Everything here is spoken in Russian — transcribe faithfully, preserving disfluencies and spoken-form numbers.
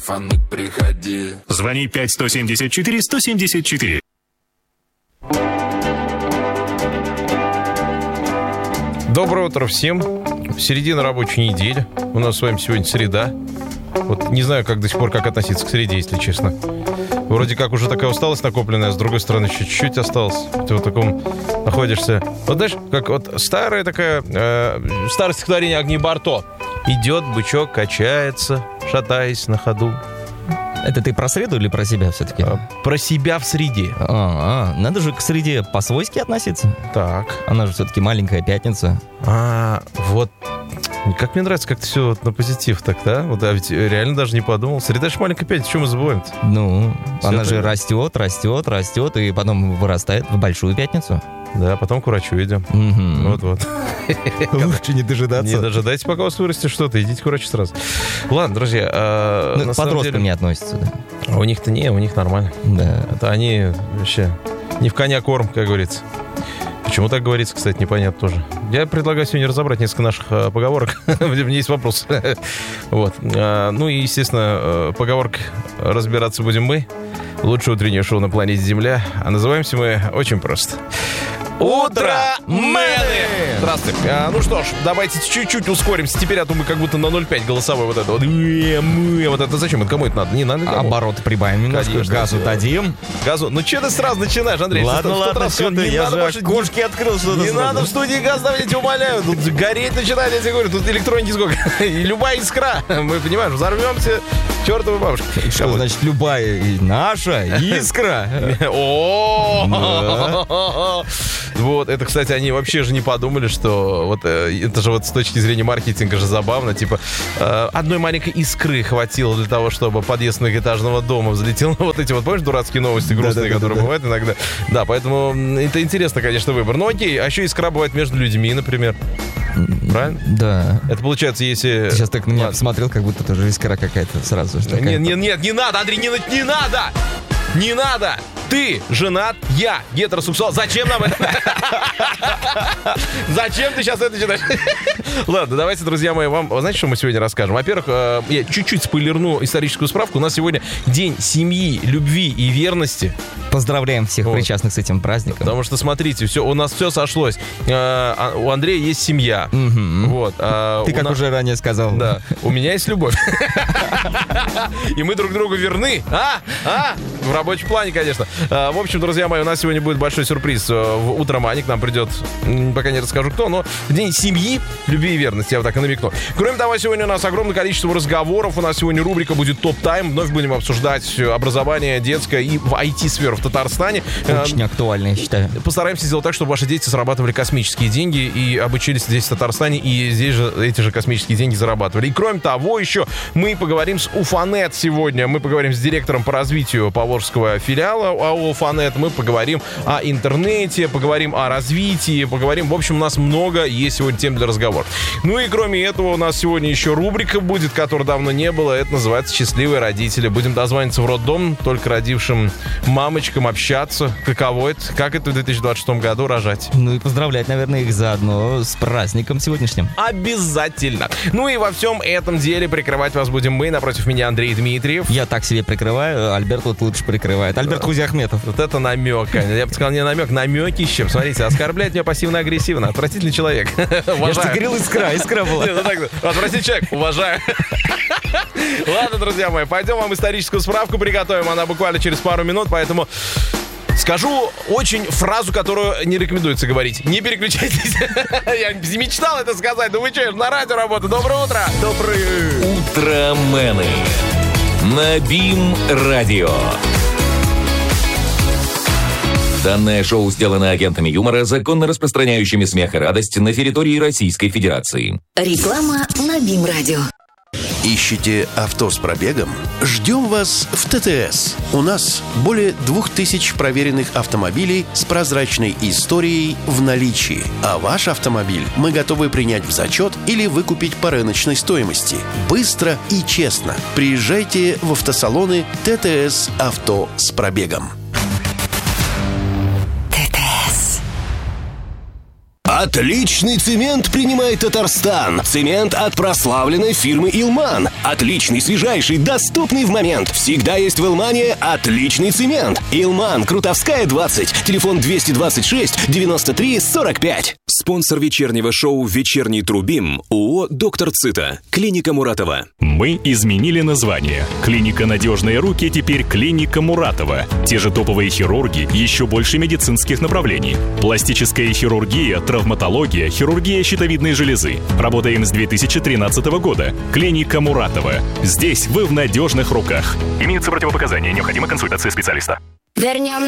телефоны приходи. Звони пять сто семьдесят четыре сто семьдесят четыре. Доброе утро всем. Середина рабочей недели. У нас с вами сегодня среда. Вот не знаю, как до сих пор, как относиться к среде, если честно. Вроде как уже такая усталость накопленная, а с другой стороны еще чуть-чуть осталось. Ты в таком находишься. Вот знаешь, как вот старая такая, э, старое стихотворение Агнии Барто. Идет бычок, качается, шатаясь на ходу. Это ты про среду или про себя все-таки? А, про себя в среде. А, а, надо же к среде по-свойски относиться. Так. Она же все-таки маленькая пятница. А, вот. Как мне нравится, как ты все вот на позитив так, да? Вот, а ведь реально даже не подумал. Среда же маленькая пятница, что мы забываем-то? Ну, Всё она это... же растет, растет, растет, и потом вырастает в большую пятницу. Да, потом к врачу идем. Угу. Вот-вот. Лучше не дожидаться. Не дожидайтесь, пока у вас вырастет что-то, идите к врачу сразу. Ладно, друзья. А, ну, к подросткам деле... не относятся, да. А у них-то не, у них нормально. Да. Это они вообще не в коня корм, как говорится. Почему так говорится, кстати, непонятно тоже. Я предлагаю сегодня разобрать несколько наших э, поговорок. У меня есть вопрос. Вот. А, ну и, естественно, э, поговорок разбираться будем мы. Лучшее утреннее шоу на планете Земля. А называемся мы очень просто. Утро, мэны! Здравствуйте. А, ну что ж, давайте чуть-чуть ускоримся. Теперь, а то мы как будто на ноль целых пять голосовой вот это вот. Вот это зачем? Это кому это надо? Не надо никому. Обороты прибавим немножко. Конечно, газу все. дадим. Газу. Ну что ты сразу начинаешь, Андрей? Ладно, ладно, что ты, я же окошки открыл, что-то. Не надо в студии газ давать, я тебя умоляю. Тут гореть начинает, я тебе говорю. Тут электроники сколько. И любая искра. Мы, понимаешь, взорвемся чертовой бабушкой. Что значит любая? И наша искра. О! Вот, это, кстати, они вообще же не подумали, что вот это же вот с точки зрения маркетинга же забавно. Типа, одной маленькой искры хватило для того, чтобы подъезд многоэтажного дома взлетел. Вот эти вот, помнишь, дурацкие новости грустные, да, да, которые да, да, бывают иногда. Да, поэтому это интересно, конечно, выбор. Ну окей, а еще искра бывает между людьми, например. Правильно? Да. Это получается, если... Ты сейчас так на меня посмотрел, как будто тоже искра какая-то сразу. Нет, нет, нет, не надо, Андрей, не, не надо! Не надо! Ты женат, я гетеросексуал. Зачем нам это? Зачем ты сейчас это читаешь? Ладно, давайте, друзья мои, вам... Знаете, что мы сегодня расскажем? Во-первых, я чуть-чуть спойлерну историческую справку. У нас сегодня День семьи, любви и верности. Поздравляем всех вот. Причастных с этим праздником. Потому что, смотрите, все, у нас все сошлось. А, у Андрея есть семья. Угу. Вот, а ты как нас... уже ранее сказал. Да. У меня есть любовь. И мы друг другу верны. А? А? В рабочем плане, конечно. В общем, друзья мои, у нас сегодня будет большой сюрприз. В утро Мани к нам придет, пока не расскажу кто, но День семьи, любви и верности, я вот так и намекну. Кроме того, сегодня у нас огромное количество разговоров. У нас сегодня рубрика будет «Топ-тайм». Вновь будем обсуждать образование детское и в ай ти-сферу в Татарстане. Очень актуально, я считаю. Постараемся сделать так, чтобы ваши дети зарабатывали космические деньги и обучились здесь, в Татарстане, и здесь же эти же космические деньги зарабатывали. И кроме того, еще мы поговорим с Уфанет сегодня. Мы поговорим с директором по развитию Поволжского филиала АО «Уфанет». Мы поговорим о интернете, поговорим о развитии, поговорим... В общем, у нас много есть сегодня тем для разговора. Ну и кроме этого, у нас сегодня еще рубрика будет, которой давно не было. Это называется «Счастливые родители». Будем дозваниваться в роддом только родившим мамочкам, общаться. Каково это? Как это в две тысячи двадцать шестом году рожать? Ну и поздравлять, наверное, их заодно с праздником сегодняшним. Обязательно. Ну и во всем этом деле прикрывать вас будем мы. Напротив меня Андрей Дмитриев. Я так себе прикрываю, Альберт вот лучше прикрывает. Альберт Кузяхметов. Вот это намек. Я бы сказал, не намек, намекище. Посмотрите, оскорбляет меня пассивно-агрессивно. Отвратительный человек. Я же говорил, искра, искра была. Отвратительный человек, уважаю. Ладно, друзья мои, пойдем вам историческую справку приготовим. Она буквально через пару минут, поэтому... Скажу очень фразу, которую не рекомендуется говорить. Не переключайтесь. Я мечтал это сказать, но вы что, на радио работаю. Доброе утро. Доброе утро, мэны. На БИМ-радио. Данное шоу сделано агентами юмора, законно распространяющими смех и радость на территории Российской Федерации. Реклама на БИМ-радио. Ищете авто с пробегом? Ждем вас в ТТС. У нас более двух тысяч проверенных автомобилей с прозрачной историей в наличии. А ваш автомобиль мы готовы принять в зачет или выкупить по рыночной стоимости. Быстро и честно. Приезжайте в автосалоны ТТС «Авто с пробегом». Отличный цемент принимает Татарстан. Цемент от прославленной фирмы «Илман». Отличный, свежайший, доступный в момент. Всегда есть в «Илмане» отличный цемент. «Илман», Крутовская, двадцать. Телефон двести двадцать шесть девяносто три сорок пять. Спонсор вечернего шоу «Вечерний Трубим» ООО «Доктор Цита». Клиника Муратова. Мы изменили название. Клиника «Надежные руки» теперь клиника Муратова. Те же топовые хирурги, еще больше медицинских направлений. Пластическая хирургия, травматология, хирургия щитовидной железы. Работаем с две тысячи тринадцатого года. Клиника Муратова. Здесь вы в надежных руках. Имеются противопоказания, необходима консультация специалиста. Вернем